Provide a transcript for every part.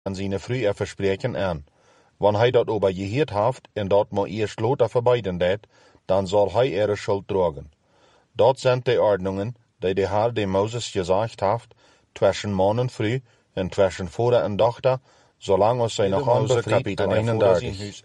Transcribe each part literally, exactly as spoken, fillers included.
aan zijn vrije verspreken aan. Wanneer hij dat over geheerd heeft en dat maar eerst later verbeiden deed, dan zal hij er schuld dragen. Dat zijn de ordnungen die de Heer de Mozes gezegd heeft, tussen man en vrouw en tussen vader en dochter, zolang als zij nog onbevrijd en eenendertig is.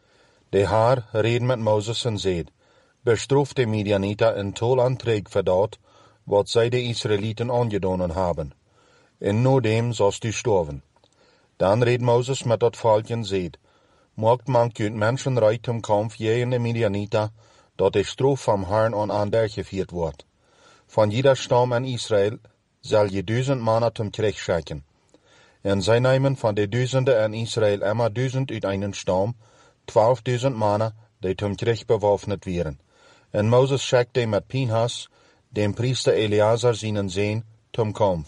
De Heer reed met Mozes en zei, bestraf de Midianieten en tol aantreeg voor dat, wat zij de Israëlieten aangedaan hebben. En nadem zalst u sterven. Dan reed Mozes met dat volk en zei, maakt mank uit mensen rijdt om kamp tegen de Midianieten, dat de straf van Herrn aan ander gevierd wordt. Van jeder stam in Israël zal je duizend mannen zum Krieg schicken. En zij nemen van de duizenden in Israël immer duizend uit een stam, twaalfduizend mannen die zum Krieg bewaffnet werden. En Mozes schickte met Pinhas, dem priester Eleazar zijn zoon, zum kamp.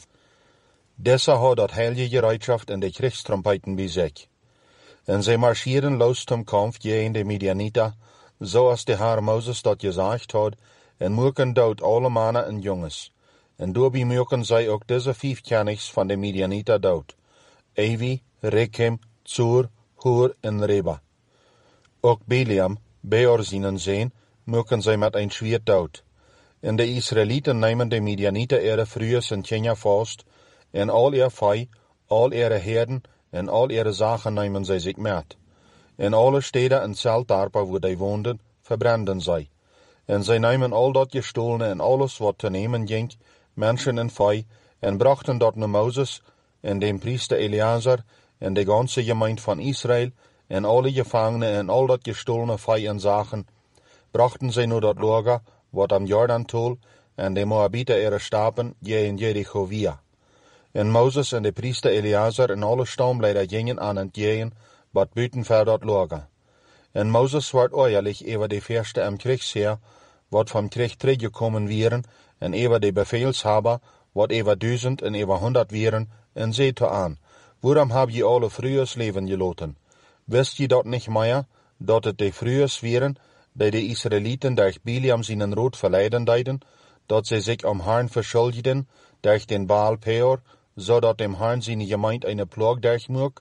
Deze had dat heilige gereedschap en de kriegstrompeten bij zich. En zij marcheerden los zum kamp tegen de Midianieten, zoals de Heer Mozes dat gezegd had, en moeken dood alle mannen en jongens. En daarbij moeken zij ook deze vijf kenigs van de Midianieten dood. Evi, Rekem, Zur, Hur en Reba. Ook Biliam, Beor zijn zoon, moeken zij met een zwaard dood. En de Israëlieten nemen de Midianieten ere vrouwen en kinderen vast, en al ihr vee, al ihre herden en al ihre zaken nemen zij zich met. En alle steden en zeltdorpen waar zij woonden, verbranden zij. En zij nemen al dat gestolene en alles wat te nemen ging, mensen en vee, en brachten dat naar Mozes en de priester Eleazar en de ganse gemeente van Israël, en alle gevangenen en al dat gestolene vee en zaken, brachten zij naar dat lager, wat am Jordan tol, en de Moabieten ere stapen, tegen Jericho via. En Mozes en de priester Eleazar en alle stamleider gingen aan het jeen, wat buiten ver dat lager. En Mozes werd oorlijk over de verste am kriegsheer, wat van Krieg teruggekomen wieren, en over de bevelshaber, wat over duizend en over honderd wieren, en zei te aan, waarom heb je alle vrouwen leven gelaten? Wist je dat niet meer, dat het de vrouwen wieren, die de Israëlieten durch Biliam zijn rood verleiden deden, dat zij zich om Herrn verschuldigden, durch den Baal Peor, zodat dem Herrn zijn gemeente een plaag durchmoek?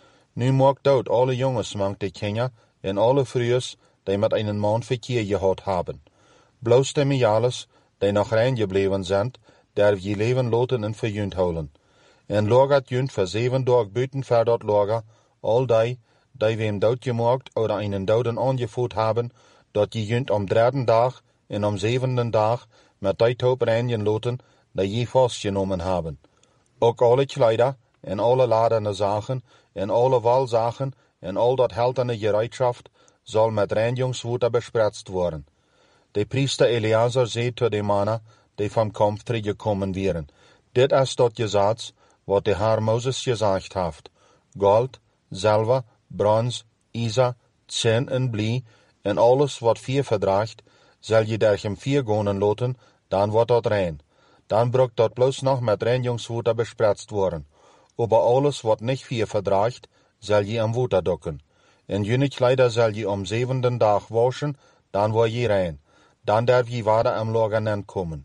Nu maakt dood alle jongens mank de kinderen en alle vrouwen, die met een man verkeer gehad hebben. Bloos de mejales, die nog rein gebleven zijn, derf je leven laten en verjunt houden. En lagert junt voor zeven dagen buiten ver dat lager, al die, die wem doodgemaakt oder einen doden aangevoerd hebben, dat je junt om derde dag en om zevende dag met die top reinigen laten, die je vastgenomen hebben. Ook alle kleider en alle ladene zaken en alle walzaken en al dat heldene gereedschap zal met reinigingswater bespritst worden. De priester Eleazar zei tot de mannen die van kamp teruggekomen waren, dit is dat gezag wat de Heer Mozes gezegd heeft. Goud, zilver, brons, ijzer, tin en blie en alles wat vier verdraagt, zal je durch hem vier gonen laten, dan wordt dat rein. Dan brukt dat bloos nog met reinigingswater bespritst worden. Aber alles wat niet vier verdraagt, zal je am water dokken. En jene kleider zal je om zevende dag waschen, dan word je rein. Dan darf je water am lager komen.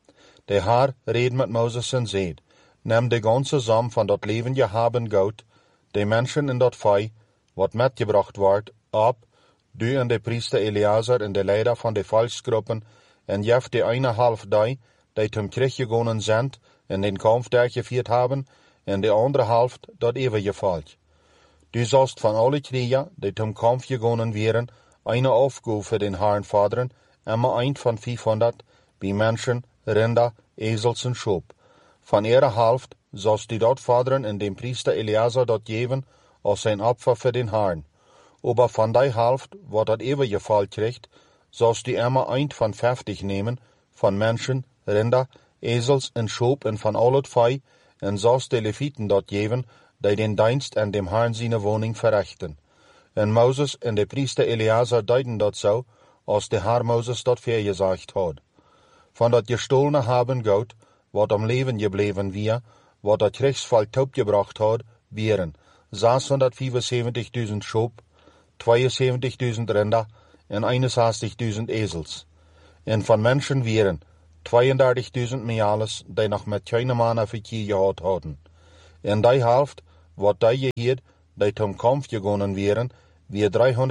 De Heer reed met Mozes en zei, neem de ganze som van dat leven je hebben goud, de mensen in dat vee, wat metgebracht wordt, op, du en de priester Eleazar en de leider van de volksgroepen, en jef de ene half die, die zum Krieg gegaan zijn en den kamp durchgeführt hebben, en de andere helft dat eeuwige volk. Du zalst van alle kriegen, die zum kamp gegaan wären, eine Aufgabe für den Herrn fordern, immer ein von vijfhonderd, bij mensen, rinder, ezels en schop. Van ihre helft zalst du dat fordern en dem priester Eleazar dat geven, als zijn Opfer für den Herrn. Aber van die helft, wat dat eeuwige volk krijgt, zalst du immer ein von vijftig nemen, van mensen, rinder, ezels en schop en van al het vee, en zalst de levieten dat geven, die den dienst en dem Herrn zijn woning verrichten. En Mozes en de priester Eleazar deden dat zo, als de Heer Mozes dat vergezegd had. Van dat gestolene haben goud, wat om leven gebleven weer, wat dat krijgsvolk opgebracht had, waren zeshonderdvierenzeventigduizend schop, tweeënzeventigduizend rinder en eenenzestigduizend ezels. En van mensen waren tweeëndertigduizend mejales, die nog met kleine mannen verkeer gehad hadden. En die helft wat die geheerd, die zum Kampf gegangen wären, wie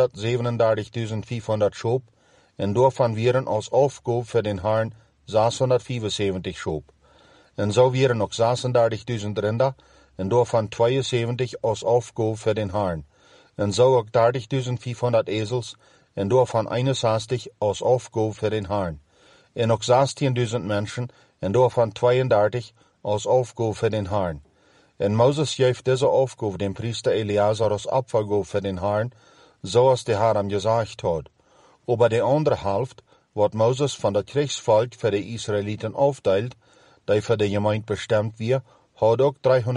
dreihundertsiebenunddreißigtausendfünfhundert Schop, en daarvan wären als Aufgabe für den Herrn zeshonderdvierenzeventig Schop. En so wären noch zesendertigtausend Rinder, en daarvan zweiundzeventig als Aufgabe für den Herrn. En so auch dertigtausendvijfhonderd Esels, en daarvan einundzwanzig als Aufgabe für den Herrn. En ook zestienduizend Menschen, en daarvan zweiunddreißig als Aufgabe für den Herrn. En Moses geeft diese Aufgabe dem Priester Eleazar als Opfergabe für den Herrn, so als der Herr ihm gesagt hat. Aber die andere Hälfte, wat Moses von der Kriegsvolk für die Israeliten aufteilt, die für die Gemeinde bestimmt wir, hat auch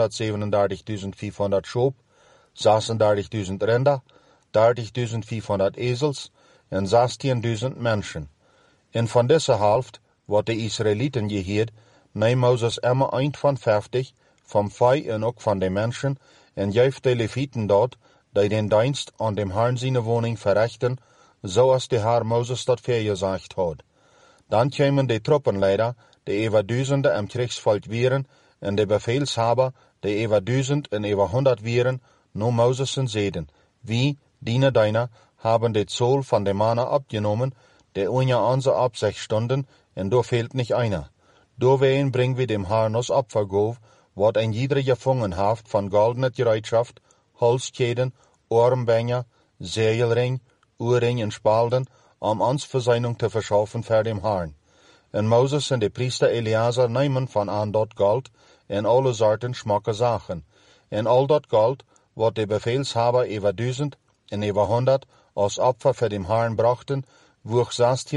dreihundertsiebenunddreißigtausendfünfhundert Schop, zesendertigtausend Rinder, dertigtausendvijfhonderd Esels en zestienduizend Menschen. En von dieser Hälfte, wat die Israeliten geheerd, neemt Moses immer ein von vijftig, vom Vieh en ook van de Menschen, en geeft de Leviten dort, die den Dienst an dem Herrn seine Wohnung verrichten, so als der Herr Moses dat vergesagt hat. Dann kämen die Truppenleiter, die über Duizende im Kriegsvolk wären, en de Befehlshaber, die über Duizend en über Hundert wären, nur Moses en Seden. Wie, Diener deiner, haben die Zoll von dem Manna abgenommen, der unja anse ab sechs Stunden, en da fehlt nicht einer. Doorwegen bringen wir dem Herrn als Opfergabe, wat ein jeder gefangen haft von goldener Gereitschaft, Holzkeden, Armbänder, Segelring, Ohrring en Spalden, um uns Verseinung zu verschaffen für dem Herrn. En Moses en de Priester Eleazar nehmen von an dort Gold en alle Sorten schmacke Sachen. En al dort Gold, wat de Befehlshaber über Duizend en über Hundert als Opfer für dem Herrn brachten, wog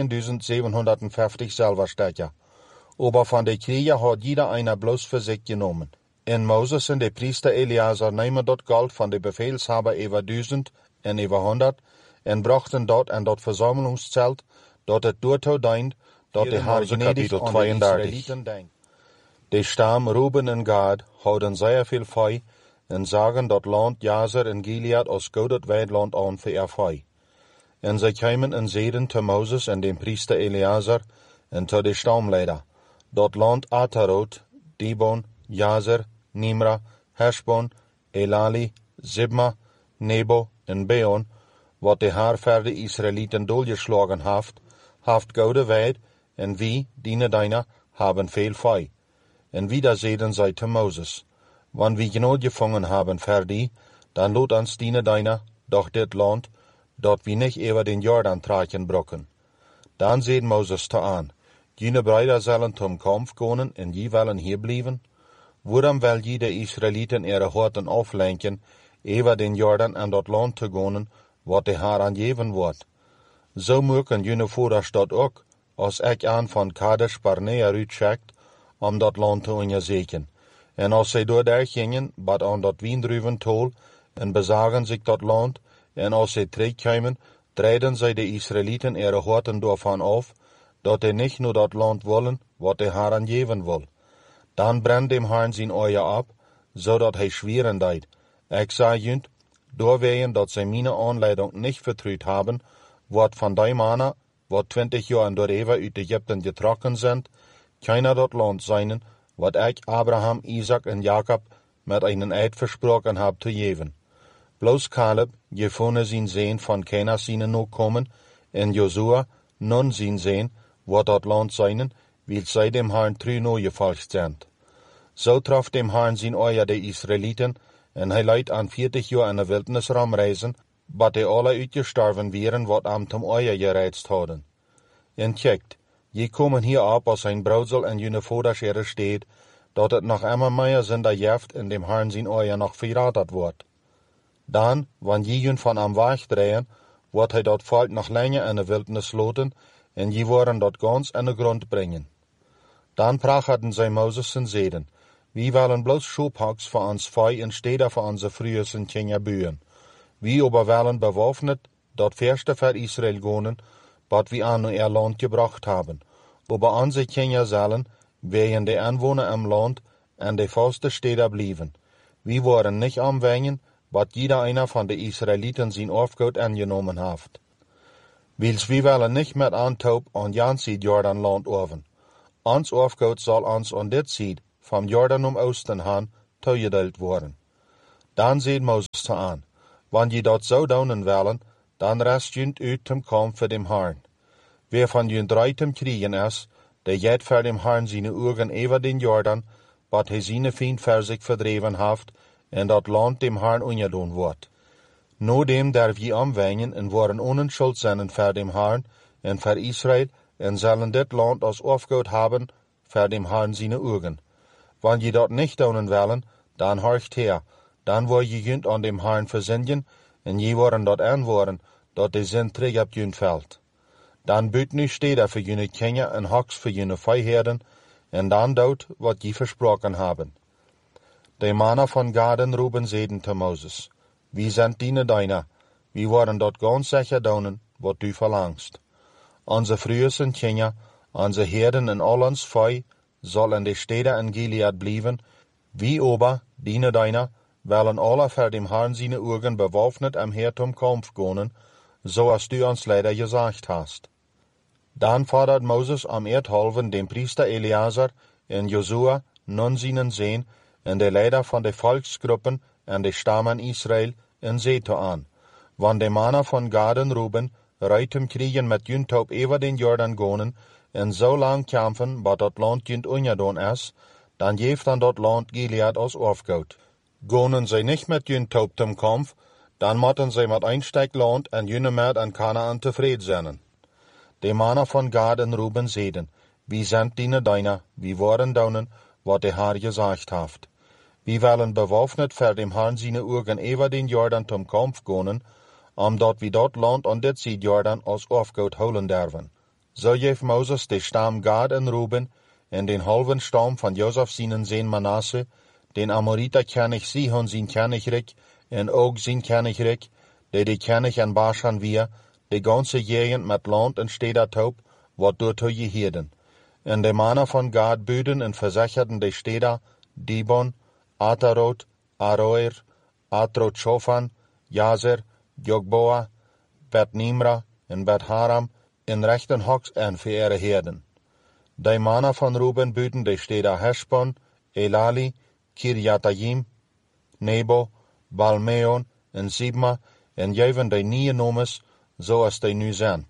zestienduizendzevenhonderdvijftig Silberstecher. Aber von de Krieger hat jeder einer bloß für sich genommen. En Moses en de Priester Eleazar nehmen dort Gold von de Befehlshaber über Duizend en über Hundert en brachten dort an dort Versammlungszelt, dort het doorto deint, dort de Herr gnädig an de Israeliten denkt. De Stamm Ruben en Gad houden sehr viel Vieh en sagen dat Land Jazer en Gilead als godet Weidland an für ihr Vieh. En zij kwamen en zeiden te Moses en dem Priester Eleazar en te de Stammleider, dat Land Atarot, Dibon, Jazer, Nimra, Heshbon, Elali, Zibma, Nebo en Beon, wat de Herr voor de Israeliten doorgeslagen haft, haft gode weid, en wie, diener deiner, haben veel Vieh. En wieder zeiden zij te Moses, wann wir genot gefangen haben für die, dann lot uns diener deiner, doch dit Land, dat wir nicht über den Jordan tragen brocken. Dann zeiden Moses te aan, jene Brüder sollen zum Kampf gehen en je willen hier blijven? Waarom wil je de Israeliten ihre Horten auflenken, über den Jordan en dat Land te gehen, wat de Herr aangeven wordt? So mögen jene Vorderstadt ook, als ik aan van Kadesh Barnea uitschickt, om dat Land te onderzoeken. En als zij door daar gingen, bad aan dat Wiendruiventol, en bezagen zich dat land, en als zij terugkwamen, treden zij de Israeliten ihre Horten daarvan af, dat hij niet nur dat land willen, wat de Herr aangeven wil. Dan brennt dem Herrn zijn oor ab, zodat hij schweren deed. Ik zei junt, doorwegen dat zij mijn aanleiding niet vertrouwd hebben, wat van die mannen, wat twintig jaar door Eva uit Egypten getrokken zijn, keiner dat land zijn, wat ik Abraham, Isaac en Jacob met einen Eid versprochen heb te geven. Bloos Caleb, gevonden zijn zeen van keiner zijn nog komen, en Josua, nun zijn zeen, wat dat land zijn, wil zij dem Herrn trouw no gevolgd zijn. Zo traf dem Herrn zijn oor de Israeliten, en hij leidt aan veertig jaar in de wildernis ramreizen, bat die alle uitgestorven wären, wat am zum oor gereizt hadden. En checkt, je komen hier ab als ein Braudsel en jene Vorderschere steht, dat het noch immer mehr sind der Jeft in dem Herrn zijn oor noch verratet wordt. Dan, wann je jun van am Weg drehen, wordt hij dat volk nog länger in de wildernis loten, en je worden dat ganz in de grond brengen. Dan prachten zij Moses en zeiden, wie willen bloos Schoophaks voor ons Vieh en steder voor onze Frühes en Kinder buien. Wie aber willen bewaffnet, dat verste voor Israel gonen, wat wir an ihr Land gebracht haben. Aber unsere Kinder sollen, wegen der Anwohner im Land, an de vaste Städte blieben. Wir waren nicht am Wengen, wat jeder einer von den Israeliten sein Aufgaut angenommen hat. Wils wir wollen nicht mit Antaub an Jansid Jordanland oven. Ons Aufgaut soll uns an dit Seed, vom Jordan um Osten han, toegedeeld worden. Dan seht Moses zu an, wann je dat so daunen willen, dan rest jünt uit zum Kampf für dem Herrn. Wer von jünt reitem kriegen is, der jet für dem Herrn seine Augen über den Jordan, wat he seine Feind für sich verdreven haft, en dat Land dem Herrn ungedaan wordt. No dem darf je omwengen en worden onschuld zijn voor dem Herrn en voor Israël en zullen dit Land als aufgoed haben voor dem Herrn seine Augen. Wann je dat nicht doen willen, dan horcht her, dan word je junt an dem Herrn verzinnen en je worden dat aanwoorden, dat de zin terug op junt veld. Dan buit nu steder voor jene kingen en hoks voor jene vijherden en dan dood wat je versproken hebben. De mannen van Gad en Ruben zeiden te Moses, wie zijn dienen deiner, wie worden dat ganz sicher doen wat du verlangst. Onze vrouwen en kingen, onze herden en al ons vee, zal in de steden in Gilead blijven, wie ober, dienen deiner, willen alle voor dem Herrn seine Augen bewaffnet am Heer zum Kampf gehen, so als du ons leider gesagt hast. Dan fordert Moses am Erdhalven den Priester Eleazar en Josua, nun seinen Sehn, en de leider van de volksgruppen en de stammen Israël en zete aan, wann de mannen van Gad en Ruben ruitem kriegen met junt op over den Jordan gonen en zo lang kämpfen, wat dat land junt ungedaan is, dan geeft dan dat land Gilead als aufgoed. Gonen zij nicht met junt op zum Kampf, dan moeten zij met einsteig land en junne met aan Kanaan tevreden zijn. De mannen van Gad en Ruben zeiden, wie zijn dienen deiner, wie worden daunen, wat de Herr gesagt haft. Wie willen bewaffnet voor dem Herrn seine Augen over den Jordan zum Kampf gonen, omdat wie dat land an dit Sied Jordan als aufgoed holen derven. So geeft Moses de stam Gad en Ruben en den halven stam van Josef seinen Sehn Manasse, den Amoriter König Sihon sein Königreich en ook sein Königreich, de de König en Baschan wir, de ganze Gegend met land en steder taub, wat door je heden. En de mannen van Gad büden en versicherten de steder Dibon, Atarot, Aroer, Atrot Shofan, Jazer, Jogboa, Bet Nimra en Bet Haram in rechten hoks en voor ihre herden. De mannen van Ruben büden de steder Heshbon, Elali, Kirjatayim, Nebo, Balmeon en Sibma en geven de nieuwe nomes zoals de nu zijn.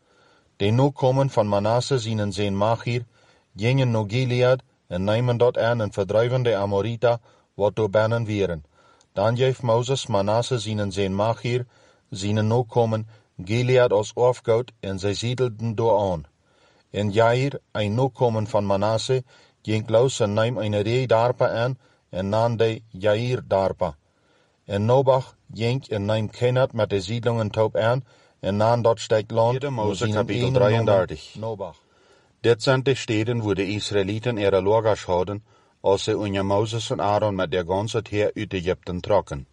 De nu komen van Manasse seinen Sehn Machir, gingen no Gilead en nemen dat aan en verdrijven de Amorita, wat door bannen wieren. Dan geeft Moses Manasse seinen Sehn Machir, seinen nu komen Gilead als aufgoed en zij siedelten door aan. En Jair, een nu komen van Manasse, ging los en neem een ree darpa aan en nam de Jair darpa. En Nobach ging en neem Kenat met de siedlungen taub aan en nam dat stek land. Mose kapitel drieëndertig. Nobach. Dit zijn de steden wo de Israeliten ihre Lagers hadden, als ze onder Moses en Aaron met der ganze Heer uit Egypten trokken.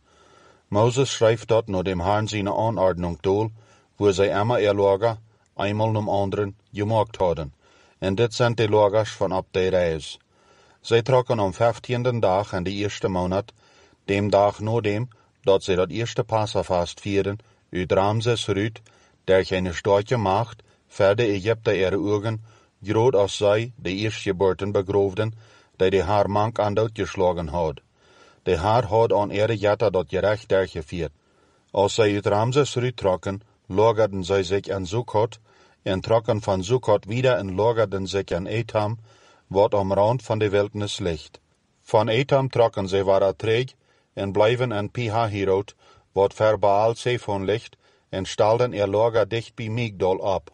Moses schrijft dat naar dem Herrn seine Anordnung doel, wo zij immer ihr Lager, einmal nom anderen, gemaakt hadden. En dit zijn de Lagers van op de reis. Zij trokken am vijftienden dag in de eerste maand, dem dag na dem, dat zij dat eerste Passafast vieren, uit Ramses Rüt, der geen starke macht, voor de Egypter ihre Augen, groot als zij de eerstgeborten begroofden, die de haar mank aan dood geslagen had. De haar had aan ihre jatter dat gerecht dergevierd. Als zij uit Ramses Rüt trokken, lagerden zij zich in Sukkot, en trokken van Sukkot wieder en lagerden zich in Etam, wat am rand van de wildernis ligt. Van Etam trokken zij waar treeg, en blijven in Pihahirot, wat ver Baal Zephon ligt, en stalden ihr Lager dicht bij Migdol op.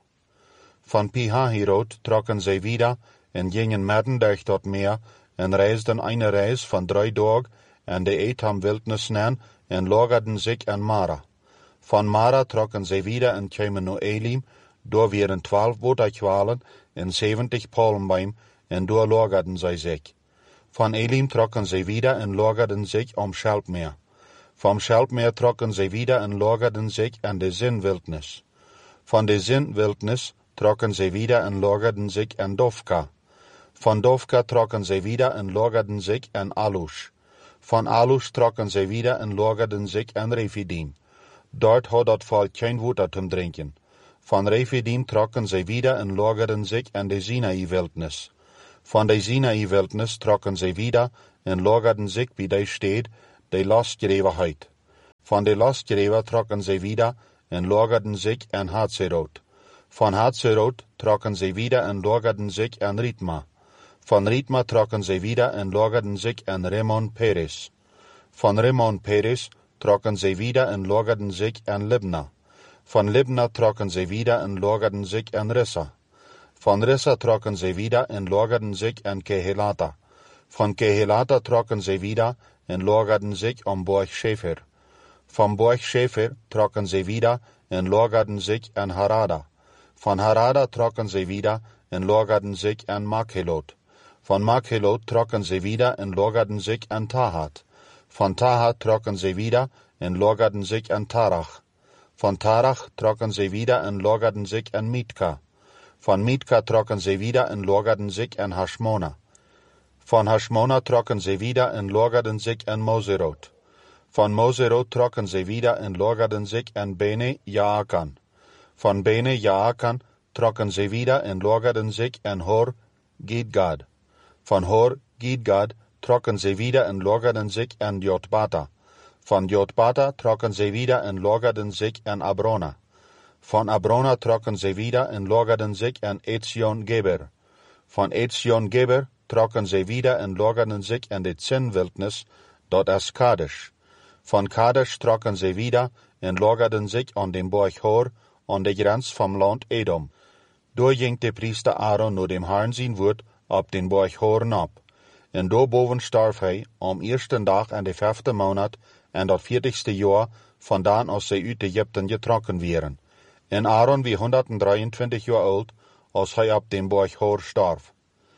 Van Pihahirot trokken zij wieder en gingen midden durch dat meer en reisden eine reis van drie dagen en de Etam wildnis nan en lagerden zich in Mara. Van Mara trokken zij wieder en kwamen naar Elim, door waren twaalf boterkwalen en zeventig palmboom en door lagerden zij zich. Van Elim trokken zij wieder en lagerden zich om Schelpmeer. Vom Schelpmeer trokken zij wieder en lagerden zich in de Zinwildnis. Van de Zinwildnis trokken zij wieder en lagerden zich in Dofka. Van Dofka trokken zij wieder en lagerden zich in Alush. Van Alush trokken zij wieder en lagerden zich in Refidim. Dort had dat volk geen water zum drinken. Van Refidim trokken zij wieder en lagerden zich in de Sinai-Wildnis. Van de Sinai-Wildnis trokken zij wieder en lagerden zich bij de stad, de lastgerevenheid. Van de lastgereven trokken zij wieder en lagerden zich aan Hazeroth. Van Hazeroth trokken zij wieder en lagerden zich aan Ritma. Van Ritma trokken zij wieder en lagerden zich aan Rimmon Peres. Van Rimmon Peres trokken zij wieder en lagerden zich aan Libna. Van Libna trokken zij wieder en lagerden zich aan Rissa. Van Rissa trokken zij wieder en lagerden zich aan Kehelata. Van Kehelata trokken zij wieder en lagerden zich om Borg Shefer. Van Borg Shefer trokken zij wieder en lagerden zich aan Harada. Van Harada trokken zij wieder en lagerden zich aan Makhelot. Van Makhelot trokken zij wieder en lagerden zich aan Tahat. Van Tahat trokken zij wieder en lagerden zich aan Tarach. Van Tarach trokken zij wieder en lagerden zich aan Mitka. Van Mitka trokken zij wieder en lagerden zich aan Hashmona. Van Hashmona trokken zij wieder en lagerden zich aan Moseroth. Van Moseroth trokken zij wieder en lagerden zich aan Bene Jaakan. Van Bene Jaakan trokken zij wieder en lagerden zich aan Hor Gidgad. Van Hor Gidgad trokken zij wieder en lagerden zich aan Jotbata. Van Jotbata trokken zij wieder en lagerden zich aan Abrona. Van Abrona trokken zij wieder en lagerden zich aan Etzion-Geber. Van Etzion-Geber trokken zij wieder en lagerden zich aan de Zinwildnis, dort as Kadesh. Van Kadesh trokken zij wieder en lagerden zich aan dem Borg Hor, aan de grens vom land Edom. Door ging de priester Aaron naar dem Herrn zijn woord op den Borg Hor op. En daarboven starf hij, om eersten dag en de vijfde maand en dat veertigste jaar, vandaan als zij uit Egypten getrokken wären. En Aaron wie honderddreiundzwanzig jaar oud, als hij op dem Borg Hor starf.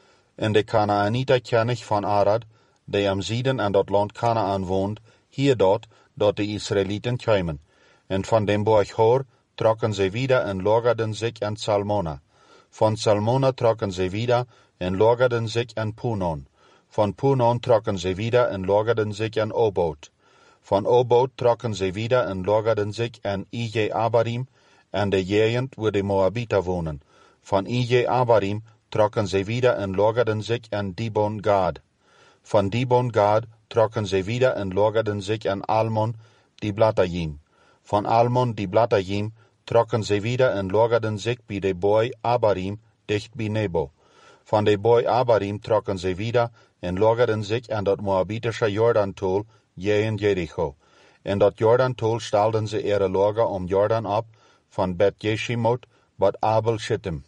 En de Kanaaniter ken ik van Arad, die am Zieden en dat land Kanaan woont, hier dort, dat de Israëlieten kwamen. En van dem Borg Hor trokken zij wieder en lagerden zich aan Salmona. Van Salmona trokken zij wieder en lagerden zich aan Punon. Van Punon trokken zij wieder en lagerden zich aan Obot. Van Obot trokken zij wieder en lagerden zich aan Ije Abarim en de gegend waar de Moabiter wonen. Van Ije Abarim trokken zij wieder en lagerden zich aan Dibon Gad. Van Dibon Gad trokken zij wieder en lagerden zich aan Almon Diblatayim. Van Almon Diblatayim trokken zij wieder en lagerden zich bij de boy Abarim dicht bij Nebo. Van de boy Abarim trokken zij wieder en lagerden zich aan dat Moabitische Jordantol jeen Jericho. En dat Jordantol stelden ze ihre lager om Jordan op, van Bet Jeshimot bat Abel Shittim.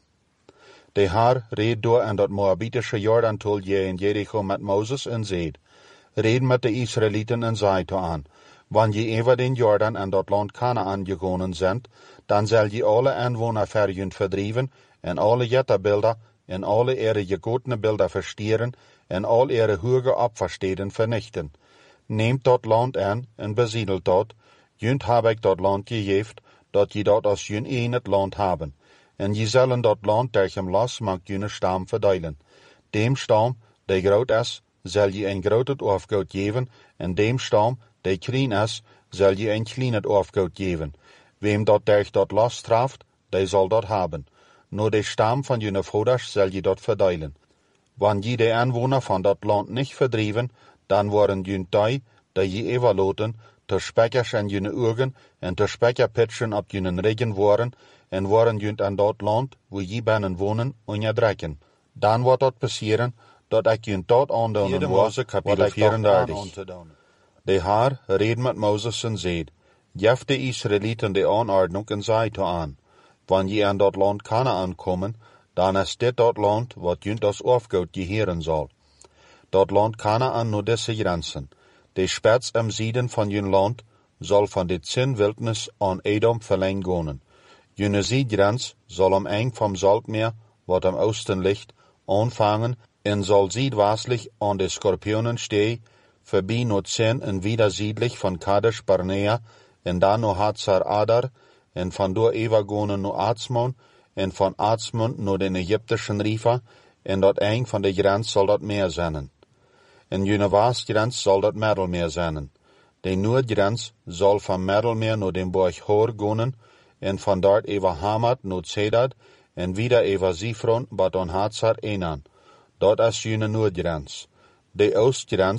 De Haar reed door aan dat Moabitische Jordantol jeen Jericho met Moses en zeid, red met de Israëlieten en zei to aan, wanneer je over den Jordan en dat land Kanaan gekomen zendt, dan zal je alle aanwoner verjun verdrieven en alle jetterbeelden en alle ihre gegotene beelden verstieren en al ihre hoge opversteden vernichten. Neemt dat land aan en besiedelt dat, junt heb ik dat land gegeven, dat je dat als jun een het land hebben. En je zullen dat land derchem las mag june stam verdelen. Dem stam, die groot is, zal je een groot het afgoed geven, en dem stam, die klein is, zal je een klein het afgoed geven. Wem dat derch dat las straft, die zal dat hebben. Nur de stam van june vaders zal je dat verdelen. Wanneer je de aanwoner van dat land niet verdrieven, dan worden junt die, die je evaluaten, te spekkers en june ogen en te spekkerpitchen op june regen worden, en worden junt aan dat land, waar je binnen wonen, onderdrukken. Dan wordt dat passeren, dat ik junt dat aandoen was, kapitel vierendertig. De Haar reed met Moses en zeid, jef de Israëlieten de aanordnung en zei to aan, wanneer je aan dat land Kanaan komen, dan is dit dat land, wat junt als afgoed geheren zal. Dat land Kanaan nur deze grenzen. De spets am Zieden van jun land, zal van dit Zinwildnis aan Edom verlengd gonen. June Ziedgrens zal am eng vom Saltmeer, wat am Osten ligt, aanvangen en zal südwestlich aan de Skorpionen stehen, voorbij Notzin en wieder südlich van Kadesh Barnea, en dan naar Hatzar Adar, en van door Eva gonen naar Atzmon, en van Atzmon naar den Egyptischen Rifa, en dat eng van de grens zal dat meer zijn. En june westgrens zal dat Middelmeer zijn. De noordgrens zal van Middelmeer naar den Borg Hor gonen, en van dort over Hamat naar Zedad, en wieder over Zifron, bat on Hatzar Enan. Dat is june noordgrens. De oostgrens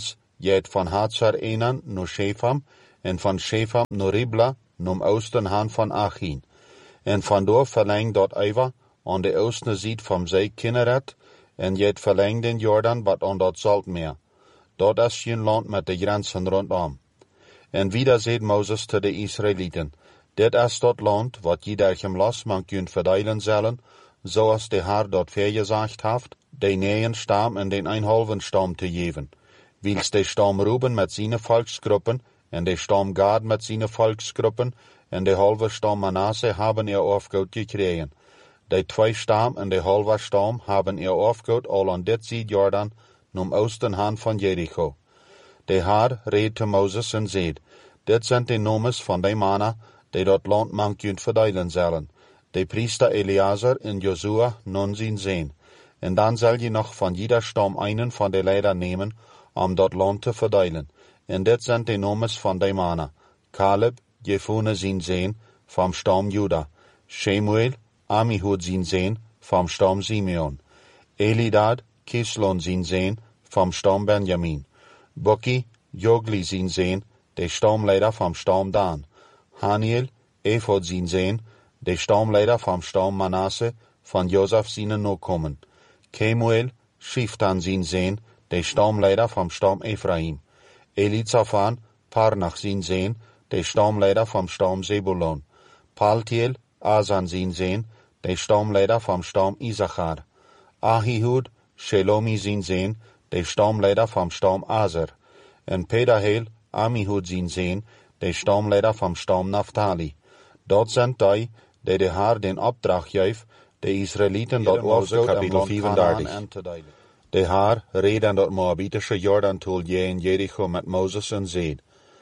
je het van Hatsar Enan no Shefam, en van Shefam no Ribla, nom oosten haan van Achin. En vandoor verleng dat over aan de oostende zijd van zee Kinneret, en je het verleng den Jordan wat aan dat Zaltmeer. Dat is je land met de grenzen rondom. En wieder zegt Mozes te de Israëlieten, dit is dat land wat je dergem los man kunt verdelen zullen, zoals de Heer dat vergezegd heeft, de negen stam en den een halven stam te geven. Wils de stam Ruben met zijn volksgroepen, en de stam Gad met zijn volksgroepen, en de halve stam Manasse hebben er afgoed gekregen. De twee stam en de halve stam hebben er afgoed al aan dit zijd Jordan, nom oosten haan van Jericho. De Heer reed te Mozes en zei, dit zijn de noemes van de mannen, die dat land man kunt verdelen zullen. De priester Eleazar en Josua non zien zijn. En dan zal je nog van ieder stam einen van de leider nemen, om dat land te verdelen. En dit zijn de noemes van de mannen. Caleb, Jefune zien zijn, van stam Juda. Shemuel, Amihud zien zijn, van stam Simeon. Elidad, Kislon zien zijn, van stam Benjamin. Bukki, Jogli zien zijn, de stamleider van stam Dan. Haniel, Ephod zien zijn, de stamleider van stam Manasse, van Jozef zijn nakomen. Kemuel, Shiftan zien zijn, de stamleider van stam Ephraim. Elizaphan, Parnach zien zijn, de stamleider van stam Zebulon. Paltiel, Azan zien zijn, de stamleider van stam Issachar. Ahihud, Shelomi zien zijn, de stamleider van stam Azer. En Pedahel, Amihud zien zijn, de stamleider van stam Naphtali. Dat zijn die, die de Heer den opdracht geeft, de Israëlieten dat afgoed en land Kanaan aan te delen. De Heer reed aan dat Moabitische Jordan-toel je in Jericho met Mozes en zei,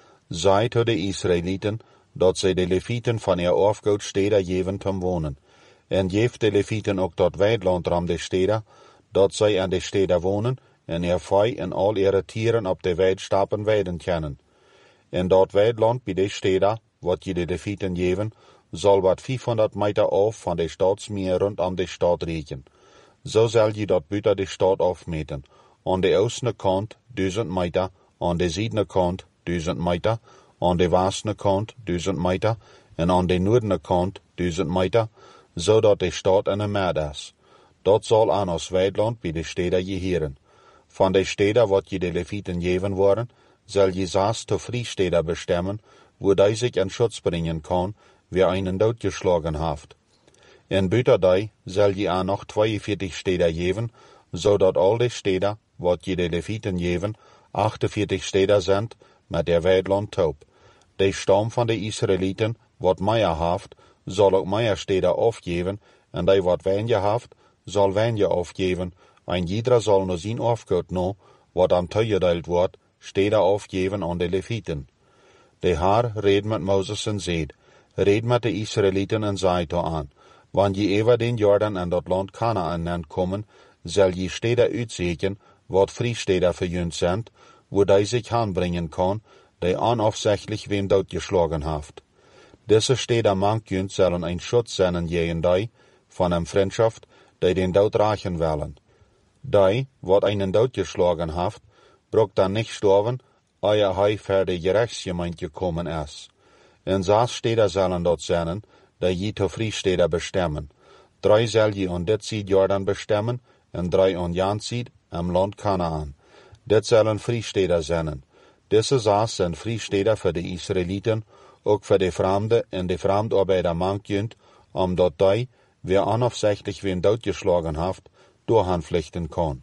zei tot de Israëlieten, dat zij de Levieten van er afgoed steden geven te wonen. En geef de Levieten ook dat weidland ram de steden, dat zij aan de steden wonen, en er vee en al ihre tieren op de weidstappen weiden kennen. En dat weidland bij de steden, wat je de Levieten geven, zal wat vijfhonderd meter af van de stadsmeer rondom de stad rekenen. Zo zal je dat buiten de stad afmeten. Aan de oostende kant duizend meter, aan de zuidende kant duizend meter, aan de westende kant duizend meter, en aan de noordende kant duizend meter, zodat de stad in een meer is. Dat zal aan ons weidland bij de steden geheren. Van de steden wat je de Levieten geven worden, zal je zes te vrijsteden bestemmen, wo die zich in schutz brengen kan, wie einen doodgeslagen heeft. En buiten die zal je aan nog tweeënveertig steden geven, zodat al de steden wat je de Levieten geven, achtenveertig steden zijn met der weidland top. De stam van de Israëlieten wat meer heeft, zal ook meer steden afgeven, en die wat weinig heeft, zal weinig afgeven, en ieder zal no zijn afgoed no, wat am toegedeeld wordt, steden afgeven aan de Levieten. De Heer reed met Mozes en zei, reed met de Israëlieten en zei to aan, wanneer je over den Jordan en dat land Kanaan nent komen, zal je steden uitzeken, wat vrijsteden voor jullie zijn, wo die zich aanbrengen kan, die onafzichtelijk wem doodgeslagen heeft. Deze steden mankunt zullen een schutz zijn tegen die, van een vriendschaft, die den dood raken willen. Die, wat einen doodgeslagen heeft, brok dan niet sterven, eer hij voor de gerechtsgemeente gekomen is. En zes steden zullen dat zijn, die je te vrijsteden bestemmen. Drie zal je aan dit zijd Jordan bestemmen, en drie aan jan zijd, am land Kanaan. Dit zullen vrijsteden zijn. Deze zes zijn vrijsteden voor de Israëlieten, ook voor de vreemden en de vreemdarbeider mankunt, omdat die, wie onafzichtelijk wien doodgeslagen heeft, doorgaan kan.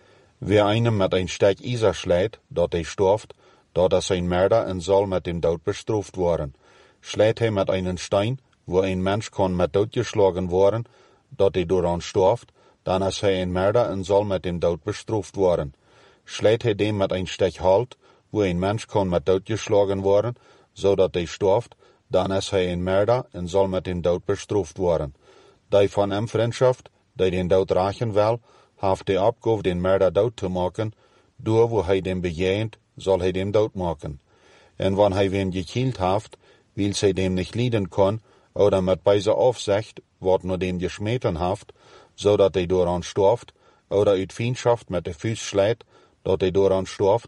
Wie einem met een stek ijzer slijt, dat hij storft, dat is een merder en zal met dem dood bestraft worden. Slijt hij met een steen, wo een mens kan met doodgeslagen worden, dat hij dooraan storft, dan is hij een merder en zal met dem dood bestraft worden. Slijt hij dem met een stek hout, wo een mens kan met doodgeslagen worden, zodat hij storft, dan is hij een merder en zal met dem dood bestraft worden. Die van hem vriendschaft, die den dood raken wil, heeft de opgave den merder dood te maken, door wo hij dem begeent, zal hij dem dood maken. En wanneer hij wen gekield heeft, wil zij dem niet lijden kan, oder met bijze afzicht, wat no dem gesmeten heeft, zodat hij dooraan storft, oder uit vriendschaft met de vuist slijt, dat hij dooraan storft,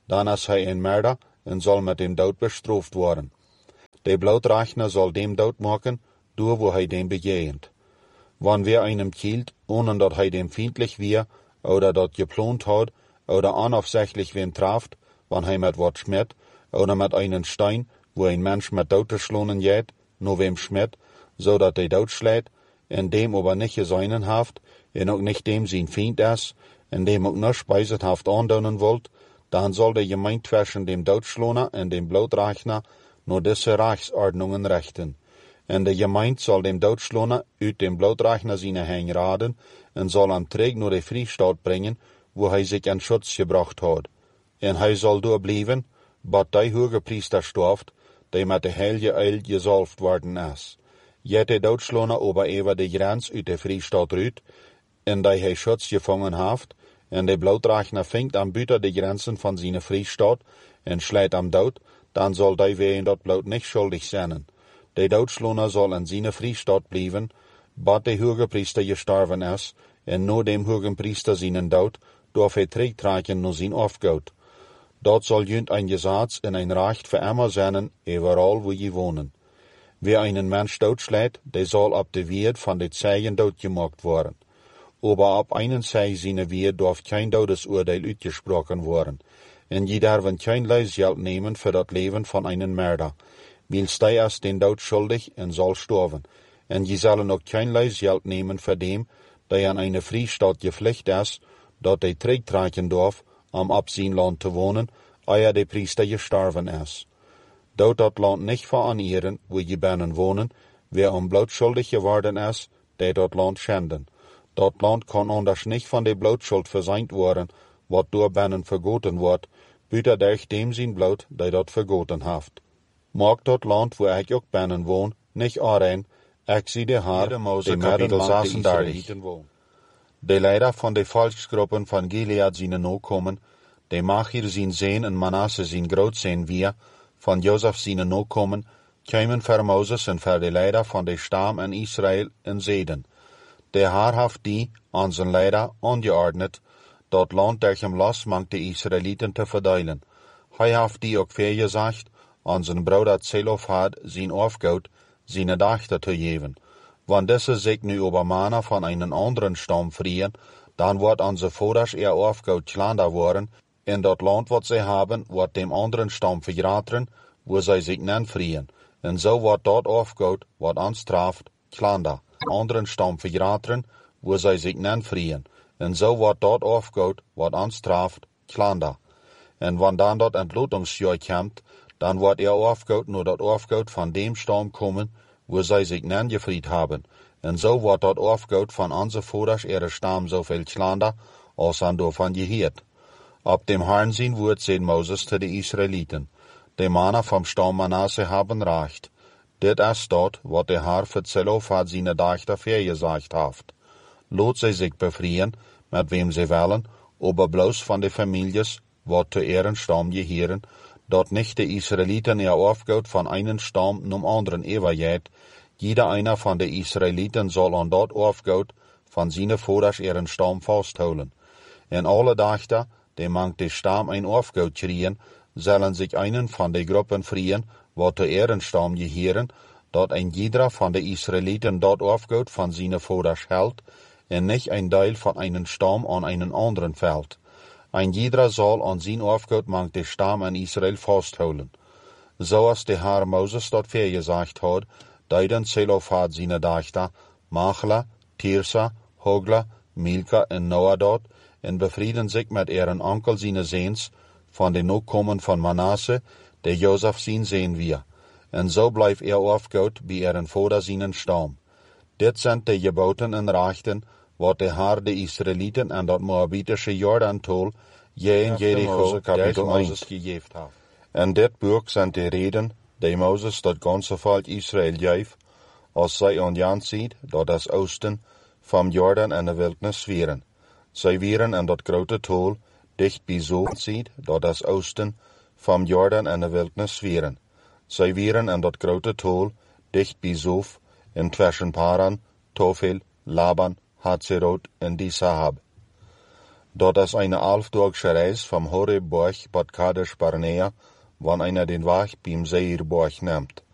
dan is hij een mörder en zal met dem dood bestraft worden. De bloedreichner zal dem dood maken, door wo hij dem begehend. Wann wer einem kielt, ohne dat hij dem feindlich wir, oder dat geplant hat, oder unabsichtlich wen traft, wann hij met wat schmet, oder met einen Stein, wo ein Mensch met dood geschlonen jet, no wem schmet, so dat hij dood schlägt, en dem aber nicht geseinen haft, en ook nicht dem sein Feind is, en dem ook noch speisethaft aandoen wollt, dan zal de gemeente zwischen dem Doodschloner en dem Bloedreichner nur diese Reichsordnungen rechten. En de gemeente zal dem Doodschloner uit dem Bloedreichner seine Hang raden, en zal hem terug naar de Vrijstaat brengen, wo hij zich in Schutz gebracht hat. En hij zal doorblijven, bat die hoge priester storft, die met de heilige eil gesalft worden is. Jet de Doodschloner aber over de grens uit de Vrijstaat ruit, en die hij Schutz gevangen haft, en de Bloedreichner vinkt am buiten de grenzen van zijn Vrijstaat, en schleidt am dood, dan zal die wegen dat bloed niet schuldig zijn. De Doodschloner zal in zijn Vrijstaat blijven, bat de hoge priester gestorven is, en na dem hogen priester zijn dood, dorf hij terugtrekken naar zijn afgoed. Dat zal junt een Gesetz en een Recht für immer zijn, overal wo je wonen. Wer einen Mensch doodschlägt, der zal op de Weerd van de Zeigen doodgemaakt worden. Aber ab einen Zeig seine Weerd darf kein Todesurteil uitgesprochen worden. En je darven kein Leisgeld nehmen für dat Leben von einem Mörder. Wils die is den Dood schuldig en zal sterven. En je zullen ook kein Leisgeld nehmen für dem, der an eine Vrijstaat gepflicht is, dat hij terugtrekken darf, om op zijn land te wonen, eer de priester gestorven is. Dood dat land nicht veranieren, wo je binnen wonen, wer om bloot schuldig geworden is, die dat land schenden. Dat land kan anders nicht van de blootschuld verzeind worden, wat door binnen vergoten wordt, buiten durch dem zijn bloot, die dat vergoten heeft. Maak dat land, wo ik ook binnen woon, nicht aanrein, ik zie de haar, de midden lang de Israëlieten woon. De leider van de volksgroepen van Gilead zijn nakomen, de Machir zijn zeen en Manasse zijn groot zijn wir, van Josef zijn nakomen, kwamen voor Moses en voor de leider van de stam in Israël en zeiden, de Haar heeft die, aan zijn leider, aangeordnet, dat land durch hem los mangt de Israëlieten te verdelen. Hij heeft die ook vergezegd, aan zijn broeder Zelofhad zijn afgoed, zijn dachter te geven. Wann deze zich nu over Mana van einen anderen stam vrijen, dan wordt onze vaders eer afgoed klander worden, en dat land wat zij hebben, wordt dem anderen stam verraten, wo zij zich nen vrijen. En zo wordt dat afgoed, wat ons traft, klander. Anderen stam verraten, wo zij zich nen vrijen. En zo wordt dat afgoed, wat ons traft, klander. En wann dan dat entlotingsjaar komt, dan wordt er afgoed naar dat afgoed van dem stam komen, wo zij zich nen gevried hebben. En zo wordt dat afgoed van onze vaders ihre stam zoveel klander, als aan daarvan geheerd. Op dem Herrn zijn woord zei Moses te de Israëlieten, de mannen vom stam Manasse hebben recht. Dit is dat, wat de Herr für Zelofhad seine dachter vergezegd heeft. Laat zij zich befrieren, met wem zij willen, aber bloos van de families, wat te ihren stam gehören, dat nicht de Israëlieten ihr afgoed van einen stam num anderen overgeht. Jeder einer von de Israëlieten soll an dat afgoed van seine vaders ihren stam vasthouden. En alle dachter, die mangt de stam ein afgoed kriegen, zullen sich einen von de Gruppen frieren, wat te ihren stam gehören, dat ein jeder von de Israëlieten dat afgoed van seine vaders hält, en nicht ein Teil von einen Stamm an einen anderen fällt. Ein jeder soll an sein afgoed mangt de stam in Israel vasthouden. Zoals de Herr Moses dat vergezegd had, deiden Zelofhad seine dachter, Machla, Tirsa, Hogla, Milka en Noah dat, en befrieden zich met ihren Onkel seine Seens, van de Nachkommen van Manasse, de Josef zijn sehen wir. En zo blijft er afgoed bij ihren vader seinen stam. Dit zijn de geboten en rechten, wat de Herr de Israëlieten en dat Moabitische Jordantal je in Jericho kapitel Moses gegeven heeft. En dit boek zijn de reden, die Moses dat ganze volk Israël geeft, als zij aan Jan ziet, dat is oosten, van Jordan en de wildnis vieren. Zij vieren en dat grote tal, dicht bij Zoom ziet, dat is oosten, van Jordan en de wildnis vieren. Zij vieren en dat grote tal, dicht bij Zof, in tussen Paran, Tofel, Laban, Hatzerot en die Sahab. Dort ist eine elfdagsche Reis vom Horeb-Berg Bad Kadesh Barnea, wann einer den Weg beim Seir-Berg nimmt.